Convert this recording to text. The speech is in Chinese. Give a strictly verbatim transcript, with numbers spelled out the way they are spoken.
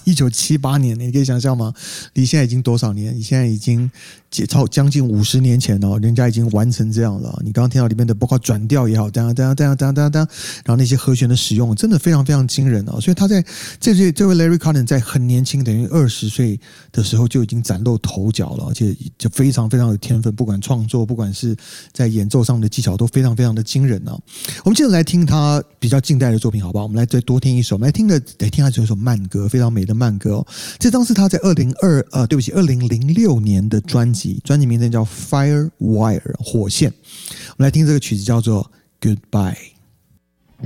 一九七八年，你可以想象吗？离现在已经多少年？你现在已经超将近五十年前了，人家已经完成这样了。你刚刚听到里面的包括转调也好，这样这样这样这样这样这样，然后那些和弦的使用真的非常非常惊人啊！所以他在这这这位 Larry Carlton 在很年轻，等于二十岁的时候就已经崭露头角了，而且就非常非常有天分，不管创作，不管是在演奏上的技巧都非常非常的惊人啊！我们接着来听他比较近代的作品，好不好？我们来再多听一首，我们来听的来听他这首慢歌，非常美的慢歌哦。这张是他在二零二呃，对不起，二零零六年的专辑，专辑名称叫 Firewire 火线。我们来听这个曲子叫做 Goodbye。